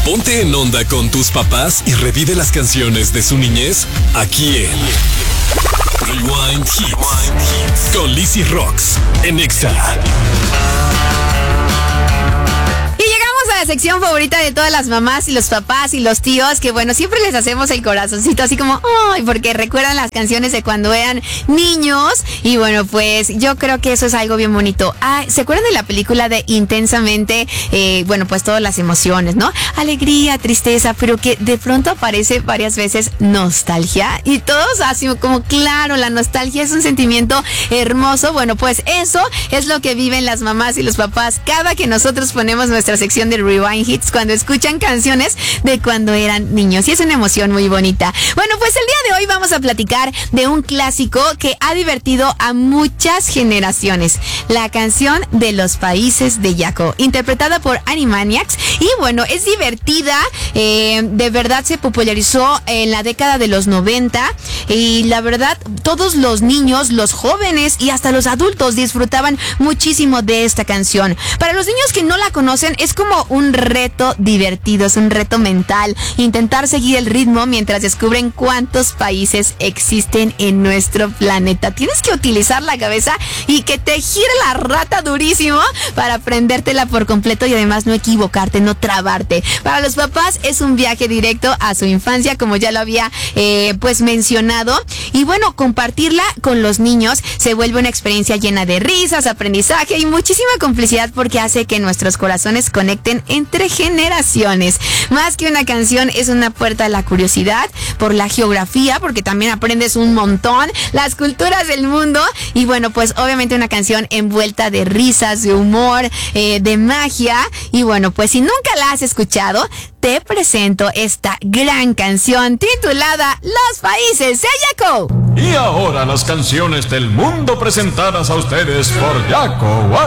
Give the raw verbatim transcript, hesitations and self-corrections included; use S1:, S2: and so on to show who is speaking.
S1: Ponte en onda con tus papás y revive las canciones de su niñez aquí en Rewind Hits con Lizzy Rocks en Exa.
S2: La sección favorita de todas las mamás y los papás y los tíos, que bueno, siempre les hacemos el corazoncito así como, ay, porque recuerdan las canciones de cuando eran niños. Y bueno, pues yo creo que eso es algo bien bonito. Ah, ¿se acuerdan de la película de Intensamente? Eh, bueno, pues todas las emociones, ¿no? Alegría, tristeza, pero que de pronto aparece varias veces nostalgia. Y todos así como, claro, la nostalgia es un sentimiento hermoso. Bueno, pues eso es lo que viven las mamás y los papás cada que nosotros ponemos nuestra sección de Rewind Hits, cuando escuchan canciones de cuando eran niños, y es una emoción muy bonita. Bueno, pues el día de hoy vamos a platicar de un clásico que ha divertido a muchas generaciones, la canción de Los Países de Jaco, interpretada por Animaniacs. Y bueno, es divertida, eh, de verdad se popularizó en la década de los noventa, y la verdad todos los niños, los jóvenes y hasta los adultos disfrutaban muchísimo de esta canción. Para los niños que no la conocen, es como un reto divertido, es un reto mental, intentar seguir el ritmo mientras descubren cuántos países existen en nuestro planeta. Tienes que utilizar la cabeza y que te gire la rata durísimo para aprendértela por completo y además no equivocarte, no trabarte. Para los papás es un viaje directo a su infancia, como ya lo había eh, pues mencionado, y bueno, compartirla con los niños se vuelve una experiencia llena de risas, aprendizaje y muchísima complicidad, porque hace que nuestros corazones conecten entre generaciones. Más que una canción, es una puerta a la curiosidad por la geografía, porque también aprendes un montón, las culturas del mundo, y bueno, pues obviamente una canción envuelta de risas, de humor, eh, de magia. Y bueno, pues si nunca la has escuchado, te presento esta gran canción titulada Los Países de Jaco.
S3: Y ahora las canciones del mundo presentadas a ustedes por Jaco.